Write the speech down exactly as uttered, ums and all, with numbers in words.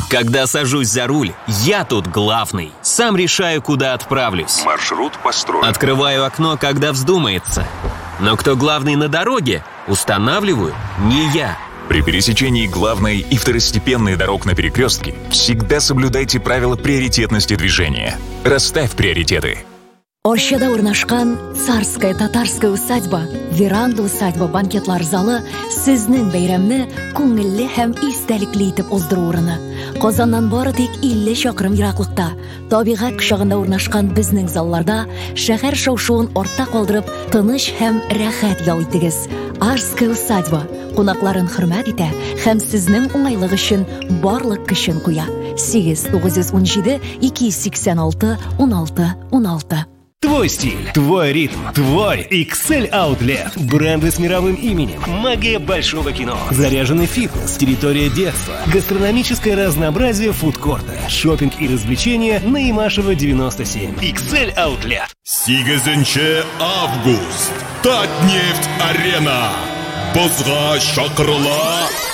Когда сажусь за руль, я тут главный. Сам решаю, куда отправлюсь. Маршрут построен. Открываю окно, когда вздумается. Но кто главный на дороге, устанавливаю не я. При пересечении главной и второстепенной дорог на перекрестке всегда соблюдайте правила приоритетности движения. Расставь приоритеты. Оршада урнашкан царская татарская усадьба, веранда усадьба банкетлар залы сезнең бәйрәмне күңелле һәм истәлекле итеп уздыру урыны. Казаннан бары тик илле чакрым ераклыкта, табигать кочагында урнашкан безнең залларда шәһәр шау-шуын артта калдырып, тыныч һәм рәхәт ял итегез. Арская усадьба кунакларын хөрмәт итә һәм сезнең уңайлык өчен барлык көчен куя. сигез тугыз йөз унҗиде ике йөз сиксән алты уналты уналты. Твой стиль, твой ритм, твой икс эль Outlet. Бренды с мировым именем, магия большого кино, заряженный фитнес, территория детства, гастрономическое разнообразие фудкорта, шопинг и развлечения на Имашева девяносто семь. икс эль Outlet. сигезенче август. Татнефть арена. Бозга шакырла.